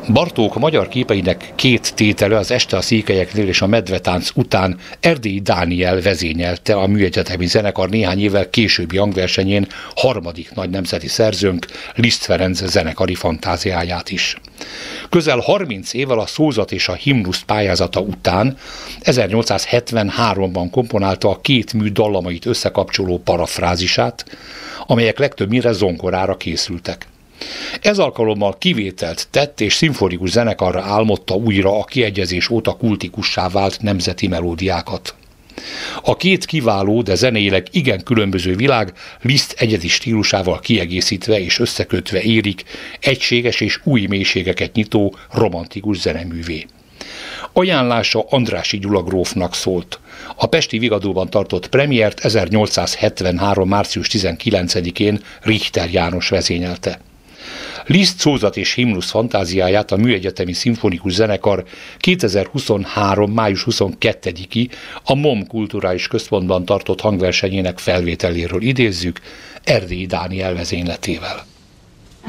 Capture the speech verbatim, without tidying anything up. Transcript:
Bartók magyar képeinek két tétele, az Este a székelyeknél és a Medvetánc után Erdélyi Dániel vezényelte a Műegyetemi Zenekar néhány évvel későbbi hangversenyén harmadik nagy nemzeti szerzőnk, Liszt Ferenc zenekari fantáziáját is. Közel harminc évvel a Szózat és a Himnusz pályázata után ezernyolcszázhetvenháromban komponálta a két mű dallamait összekapcsoló parafrázisát, amelyek legtöbbnyire zongorára készültek. Ez alkalommal kivételt tett és szimfonikus zenekarra álmodta újra a kiegyezés óta kultikussá vált nemzeti melódiákat. A két kiváló, de zeneileg igen különböző világ Liszt egyedi stílusával kiegészítve és összekötve érik egységes és új mélységeket nyitó romantikus zeneművé. Ajánlása Andrássy Gyula grófnak szólt. A pesti Vigadóban tartott premiért ezernyolcszázhetvenhárom. március tizenkilencedikén Richter János vezényelte. Liszt Szózat és Himnusz fantáziáját a Műegyetemi Szimfonikus Zenekar kétezer-huszonhárom. május huszonkettediki a MOM Kulturális Központban tartott hangversenyének felvételéről idézzük Erdélyi Dániel vezényletével.